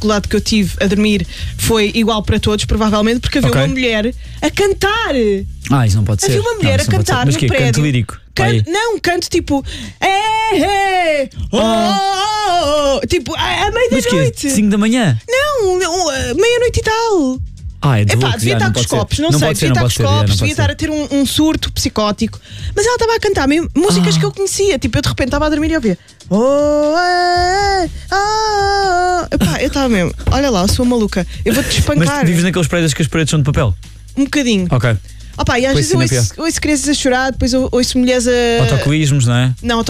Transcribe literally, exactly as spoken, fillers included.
dificuldade que eu tive a dormir foi igual para todos, provavelmente, porque havia Ok. uma mulher a cantar. Ah, isso não pode Havia ser. uma mulher Não, isso a não pode ser. cantar Mas no que prédio. canto lírico. Can- Aí. Não, canto tipo. É, é, oh, oh, oh, tipo, à à meia Mas da que noite. cinco da manhã? Não, não, ah, meia-noite e tal. Ah, é de Epá, louco, devia já, estar não com os pode ser. copos, não, Não sei, pode ser, devia não estar com pode os ser, já, copos, não devia pode estar a ter um, um surto psicótico. Mas ela estava a cantar mesmo músicas Ah. que eu conhecia. Tipo, eu de repente estava a dormir e ouvia. Oh, é, ah, epá, eu estava mesmo. Olha lá, eu sou maluca. Eu vou-te Mas espancar. tu vives naqueles prédios que as paredes são de papel? Um bocadinho. Ok. Opa, e às Pois vezes eu sim, não é ouço, ouço crianças a chorar, depois eu ouço mulheres a. Autocolismos, não é? Não,